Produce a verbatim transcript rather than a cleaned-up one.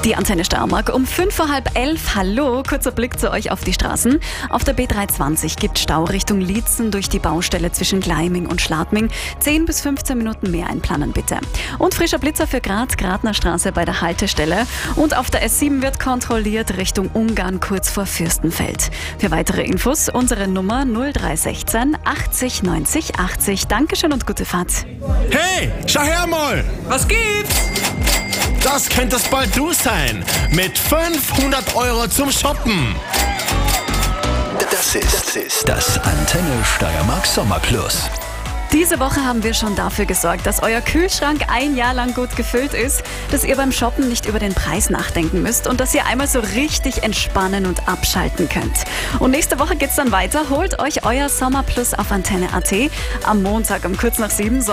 Die Antenne Steiermark um fünf vor halb elf. Hallo, kurzer Blick zu euch auf die Straßen. Auf der B dreihundertzwanzig gibt Stau Richtung Liezen durch die Baustelle zwischen Gleiming und Schladming. zehn bis fünfzehn Minuten mehr einplanen bitte. Und frischer Blitzer für Graz, Gratner Straße bei der Haltestelle. Und auf der S sieben wird kontrolliert Richtung Ungarn kurz vor Fürstenfeld. Für weitere Infos unsere Nummer null drei eins sechs achtzig neunzig achtzig. Dankeschön und gute Fahrt. Hey, schau her mal! Was gibt's? Das könnte es bald du sein. Mit fünfhundert Euro zum Shoppen. Das ist, das ist das Antenne Steiermark Sommerplus. Diese Woche haben wir schon dafür gesorgt, dass euer Kühlschrank ein Jahr lang gut gefüllt ist, dass ihr beim Shoppen nicht über den Preis nachdenken müsst und dass ihr einmal so richtig entspannen und abschalten könnt. Und nächste Woche geht's dann weiter. Holt euch euer Sommerplus auf Antenne Punkt A T. Am Montag um kurz nach sieben.